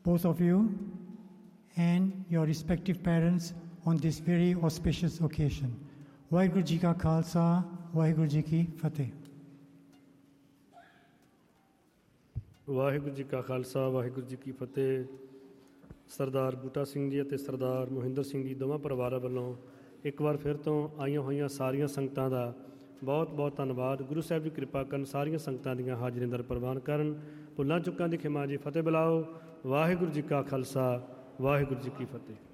both of you and your respective parents on this very auspicious occasion. Waheguru ji ਕਾ ਖਾਲਸਾ, ਵਾਹਿਗੁਰੂ ਜੀ ਕੀ ਫਤਿਹ। ਵਾਹਿਗੁਰੂ ਜੀ ਕਾ ਖਾਲਸਾ, ਵਾਹਿਗੁਰੂ ਜੀ ਕੀ ਫਤਿਹ। ਸਰਦਾਰ ਬੂਟਾ ਸਿੰਘ ਜੀ ਅਤੇ ਸਰਦਾਰ ਮੋਹਿੰਦਰ ਸਿੰਘ ਜੀ ਦੋਵਾਂ ਪਰਿਵਾਰਾਂ ਵੱਲੋਂ ਇੱਕ ਵਾਰ ਫਿਰ ਤੋਂ ਆਈਆਂ ਹੋਈਆਂ ਸਾਰੀਆਂ ਸੰਗਤਾਂ ਦਾ ਬਹੁਤ ਬਹੁਤ ਧੰਨਵਾਦ। ਗੁਰੂ ਸਾਹਿਬ ਜੀ ਕਿਰਪਾ ਕਰਨ, ਸਾਰੀਆਂ ਸੰਗਤਾਂ ਦੀਆਂ ਹਾਜ਼ਰੀਆਂ ਦਰ ਪ੍ਰਵਾਨ ਕਰਨ। ਭੁੱਲਾਂ ਚੁੱਕਾਂ ਦੀ ਖਿਮਾ ਜੀ, ਫਤਿਹ ਬੁਲਾਓ। ਵਾਹਿਗੁਰੂ ਜੀ ਕਾ ਖਾਲਸਾ, ਵਾਹਿਗੁਰੂ ਜੀ ਕੀ ਫਤਿਹ।